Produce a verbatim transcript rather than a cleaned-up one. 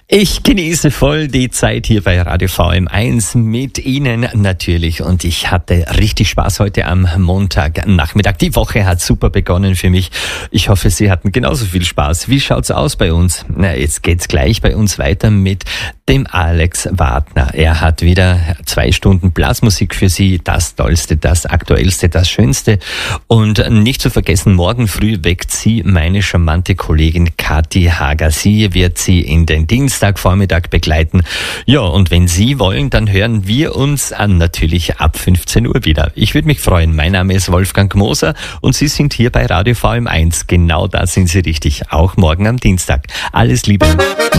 Ich genieße voll die Zeit hier bei Radio V M eins mit Ihnen natürlich und ich hatte richtig Spaß heute am Montagnachmittag. Die Woche hat super begonnen für mich. Ich hoffe, Sie hatten genauso viel Spaß. Wie schaut's aus bei uns? Na, jetzt geht's gleich bei uns weiter mit dem Alex Wagner. Er hat wieder zwei Stunden Blasmusik für Sie. Das Tollste, das Aktuellste, das Schönste. Und nicht zu vergessen, morgen früh weckt Sie meine charmante Kollegin Kathi Hager. Sie wird Sie in den Dienstagvormittag begleiten. Ja, und wenn Sie wollen, dann hören wir uns an, natürlich ab fünfzehn Uhr wieder. Ich würde mich freuen. Mein Name ist Wolfgang Moser und Sie sind hier bei Radio V M eins. Genau da sind Sie richtig. Auch morgen am Dienstag. Alles Liebe.